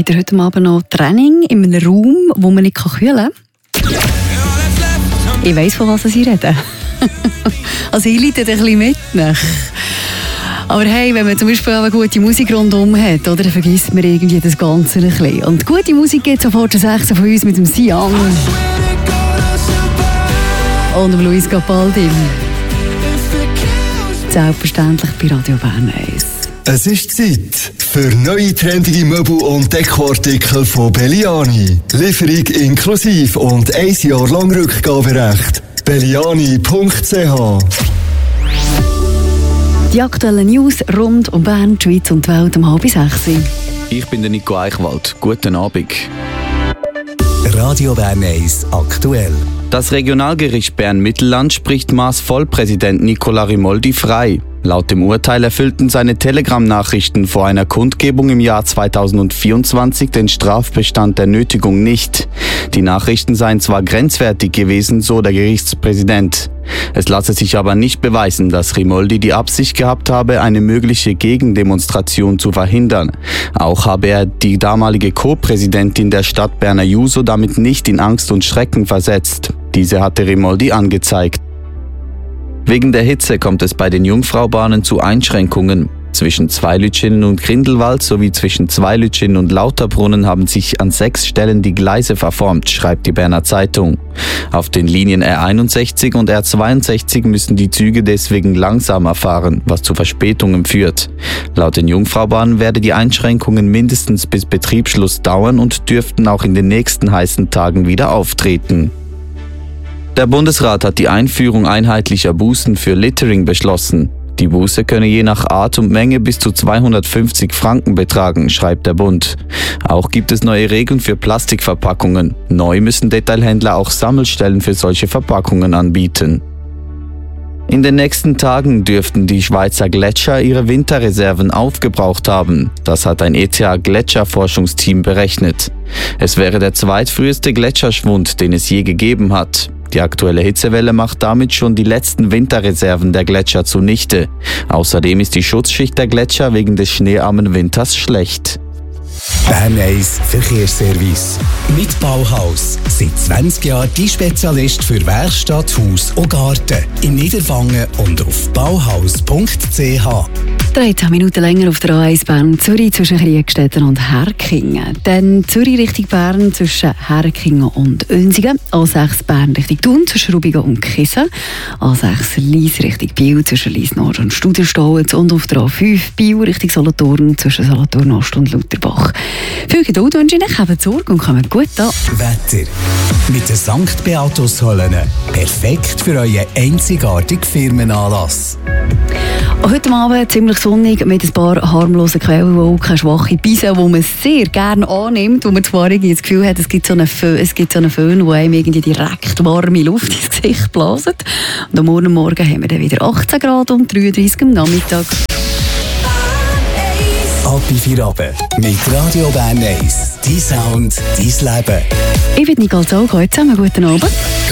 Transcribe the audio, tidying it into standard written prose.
habt ihr heute Abend noch Training in einem Raum, wo man nicht kühlen kann? Ich weiss, von was ich rede. Also ich leite ein bisschen mit. Aber hey, wenn man zum Beispiel eine gute Musik rundum hat, oder, dann vergisst man irgendwie das Ganze ein bisschen. Und gute Musik gibt es sofort 16 von uns mit dem Sian und dem Luis Capaldi. Selbstverständlich bei Radio Bern 1. Es ist Zeit für neue trendige Möbel und Dekoartikel von Belliani. Lieferung inklusiv und 1 Jahr lang Rückgaberecht. Belliani.ch. Die aktuellen News rund um Bern, die Schweiz und die Welt um 5:30. Ich bin der Nico Eichwald. Guten Abend. Radio Bern 1 aktuell. Das Regionalgericht Bern-Mittelland spricht Maas-Vollpräsident Nicola Rimoldi frei. Laut dem Urteil erfüllten seine Telegram-Nachrichten vor einer Kundgebung im Jahr 2024 den Strafbestand der Nötigung nicht. Die Nachrichten seien zwar grenzwertig gewesen, so der Gerichtspräsident. Es lasse sich aber nicht beweisen, dass Rimoldi die Absicht gehabt habe, eine mögliche Gegendemonstration zu verhindern. Auch habe er die damalige Co-Präsidentin der Stadt Berner Juso damit nicht in Angst und Schrecken versetzt. Diese hatte Rimoldi angezeigt. Wegen der Hitze kommt es bei den Jungfraubahnen zu Einschränkungen. Zwischen Zweilütschinen und Grindelwald sowie zwischen Zweilütschinen und Lauterbrunnen haben sich an 6 Stellen die Gleise verformt, schreibt die Berner Zeitung. Auf den Linien R61 und R62 müssen die Züge deswegen langsamer fahren, was zu Verspätungen führt. Laut den Jungfraubahnen werde die Einschränkungen mindestens bis Betriebsschluss dauern und dürften auch in den nächsten heißen Tagen wieder auftreten. Der Bundesrat hat die Einführung einheitlicher Bußen für Littering beschlossen. Die Buße könne je nach Art und Menge bis zu 250 Franken betragen, schreibt der Bund. Auch gibt es neue Regeln für Plastikverpackungen. Neu müssen Detailhändler auch Sammelstellen für solche Verpackungen anbieten. In den nächsten Tagen dürften die Schweizer Gletscher ihre Winterreserven aufgebraucht haben. Das hat ein ETH-Gletscherforschungsteam berechnet. Es wäre der zweitfrüheste Gletscherschwund, den es je gegeben hat. Die aktuelle Hitzewelle macht damit schon die letzten Winterreserven der Gletscher zunichte. Außerdem ist die Schutzschicht der Gletscher wegen des schneearmen Winters schlecht. Bern 1 Verkehrsservice. Mit Bauhaus. Seit 20 Jahren die Spezialist für Werkstatt, Haus und Garten. In Niederwangen und auf bauhaus.ch. 13 Minuten länger auf der A1 Bern-Zürich zwischen Kriegstetten und Herkingen. Dann Zürich Richtung Bern zwischen Herkingen und Önsingen. A6 Bern Richtung Thun zwischen Rubigen und Kiesen. A6 Lies Richtung Biel zwischen Lies Nord und Studerstolz. Und auf der A5 Biel Richtung Solothurn zwischen Solothurn Ost und Lutherbach. Viel Geduld wünsche ich euch, habt Sorge und kommt gut an. Wetter. Mit der St. Beatus-Hollen. Perfekt für euren einzigartigen Firmenanlass. Heute Abend ziemlich sonnig mit ein paar harmlosen Quellwolken, schwache Bisen, die man sehr gerne annimmt, wo man zwar irgendwie das Gefühl hat, es gibt so einen Föhn, der einem irgendwie direkt warme Luft ins Gesicht blaset. Und am Morgen haben wir dann wieder 18 Grad und 33 am Nachmittag. Ab in 4 Abend mit Radio Bern 1. Dein Sound, dein Leben. Ich bin Nicole Zolk, heute zusammen. Guten Abend.